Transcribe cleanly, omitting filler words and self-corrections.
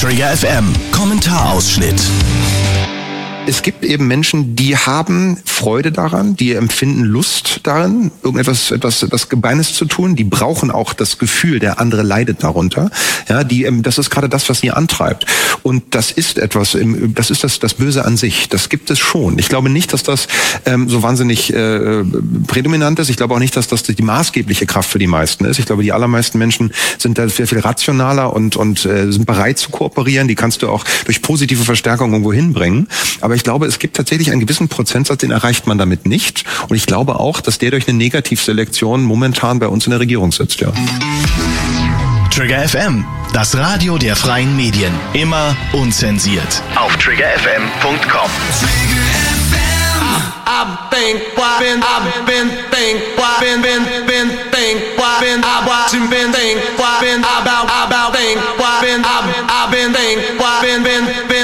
Trigger FM Kommentarausschnitt. Es gibt eben Menschen, die haben Freude daran, die empfinden Lust daran, etwas Gemeines zu tun. Die brauchen auch das Gefühl, der andere leidet darunter. Ja, das ist gerade das, was sie antreibt. Und das ist das ist das Böse an sich. Das gibt es schon. Ich glaube nicht, dass das so wahnsinnig prädominant ist. Ich glaube auch nicht, dass das die maßgebliche Kraft für die meisten ist. Ich glaube, die allermeisten Menschen sind da sehr viel rationaler und sind bereit zu kooperieren. Die kannst du auch durch positive Verstärkung irgendwo hinbringen. Aber ich glaube, es gibt tatsächlich einen gewissen Prozentsatz, den erreicht man damit nicht. Und ich glaube auch, dass der durch eine Negativselektion momentan bei uns in der Regierung sitzt, ja. Trigger FM, das Radio der freien Medien. Immer unzensiert. Auf triggerfm.com. I've been